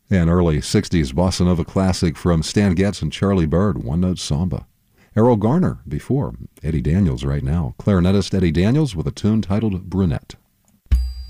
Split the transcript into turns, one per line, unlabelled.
An early 60s bossa nova classic from Stan Getz and Charlie Byrd, One Note Samba. Errol Garner before, Eddie Daniels right now. Clarinetist Eddie Daniels with a tune titled Brunette.